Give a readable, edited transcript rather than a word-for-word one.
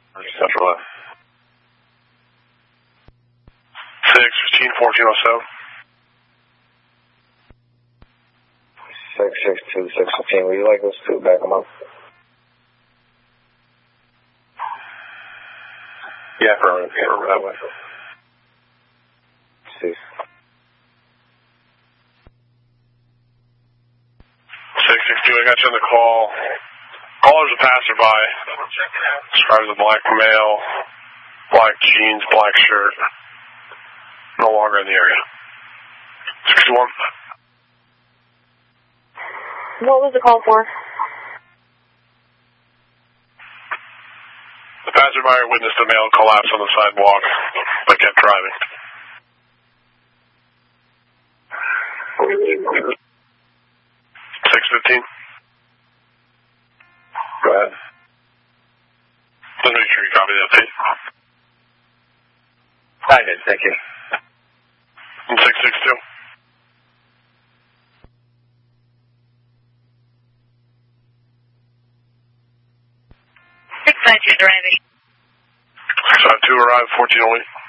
Central left. 615, 1407. 662, 615. Would you like us to back them up? Yeah, for that way. See. 662, I got you on the call. Caller's a passerby. Describes a black male, black jeans, black shirt. No longer in the area. 61. What was the call for? The passerby witnessed a male collapse on the sidewalk, but kept driving. 615. Go ahead. Let's make sure you copy that, Pete. I did, thank you. And 662. 652 driving. 652 arrived, 1408.